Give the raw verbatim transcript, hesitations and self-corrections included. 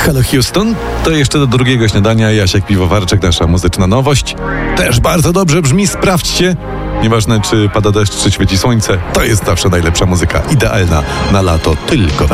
Hello Houston, to jeszcze do drugiego śniadania Jasiek Piwowarczyk, nasza muzyczna nowość. Też bardzo dobrze brzmi, sprawdźcie. Nieważne czy pada deszcz, czy świeci słońce, to jest zawsze najlepsza muzyka, idealna na lato, tylko we